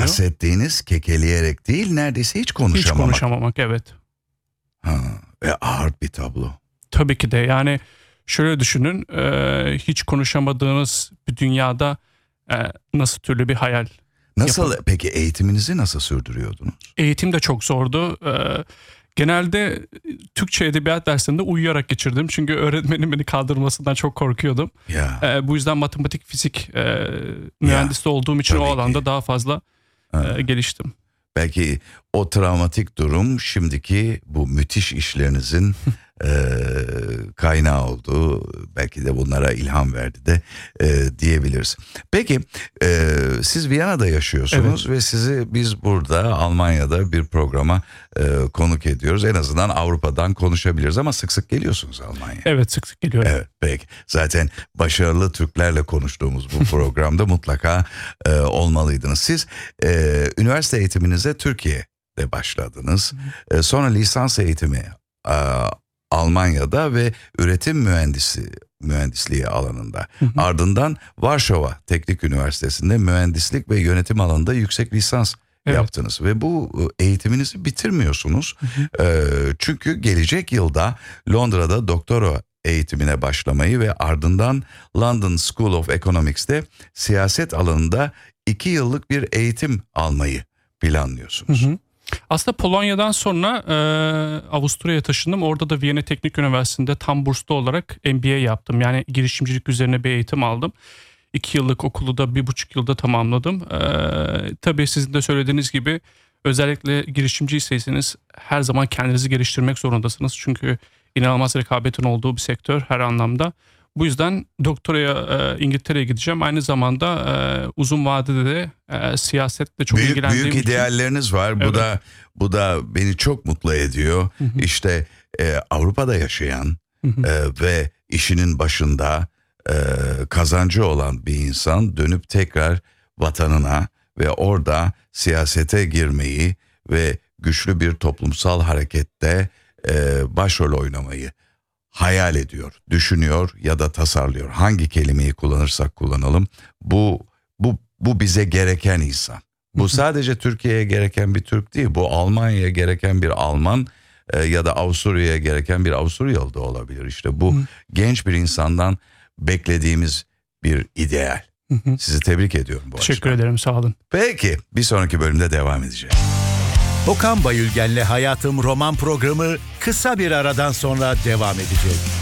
bahsettiğiniz kekeleyerek değil, neredeyse hiç konuşamamak. Hiç konuşamamak, evet. Ağır bir tablo. Tabii ki de, yani şöyle düşünün, hiç konuşamadığınız bir dünyada nasıl türlü bir hayal. Nasıl peki, eğitiminizi nasıl sürdürüyordunuz? Eğitim de çok zordu. Genelde Türkçe edebiyat derslerinde uyuyarak geçirdim. Çünkü öğretmenim beni kaldırmasından çok korkuyordum. Bu yüzden matematik, fizik mühendisi olduğum için o alanda daha fazla geliştim. Belki o travmatik durum şimdiki bu müthiş işlerinizin kaynağı oldu. Belki de bunlara ilham verdi de diyebiliriz. Peki siz Viyana'da yaşıyorsunuz, evet, ve sizi biz burada Almanya'da bir programa konuk ediyoruz. En azından Avrupa'dan konuşabiliriz ama sık sık geliyorsunuz Almanya'ya. Evet, sık sık geliyorum. Evet, peki. Zaten başarılı Türklerle konuştuğumuz bu programda mutlaka olmalıydınız. Siz üniversite eğitiminize Türkiye'de başladınız. Sonra lisans eğitimi Almanya'da ve üretim mühendisliği alanında. Ardından Varşova Teknik Üniversitesi'nde mühendislik ve yönetim alanında yüksek lisans yaptınız. Ve bu eğitiminizi bitirmiyorsunuz. Çünkü gelecek yılda Londra'da doktora eğitimine başlamayı ve ardından London School of Economics'te siyaset alanında 2 yıllık bir eğitim almayı planlıyorsunuz. Aslında Polonya'dan sonra Avusturya'ya taşındım. Orada da Viyana Teknik Üniversitesi'nde tam burslu olarak MBA yaptım. Yani girişimcilik üzerine bir eğitim aldım. 2 yıllık okulu da 1,5 yılda tamamladım. Tabii sizin de söylediğiniz gibi özellikle girişimciyseniz her zaman kendinizi geliştirmek zorundasınız. Çünkü inanılmaz rekabetin olduğu bir sektör her anlamda. Bu yüzden doktoraya İngiltere'ye gideceğim. Aynı zamanda uzun vadede de siyasetle çok ilgilendiğim büyük idealleriniz var. Evet. Bu da beni çok mutlu ediyor. İşte Avrupa'da yaşayan ve işinin başında kazancı olan bir insan dönüp tekrar vatanına ve orada siyasete girmeyi ve güçlü bir toplumsal harekette başrol oynamayı hayal ediyor, düşünüyor ya da tasarlıyor. Hangi kelimeyi kullanırsak kullanalım. Bu bize gereken insan. Bu sadece Türkiye'ye gereken bir Türk değil. Bu Almanya'ya gereken bir Alman ya da Avusturya'ya gereken bir Avusturyalı da olabilir. İşte bu genç bir insandan beklediğimiz bir ideal. Sizi tebrik ediyorum bu açıdan. Teşekkür ederim, sağ olun. Peki, bir sonraki bölümde devam edeceğiz. Okan Bayülgen'le Hayatım roman programı kısa bir aradan sonra devam edecek.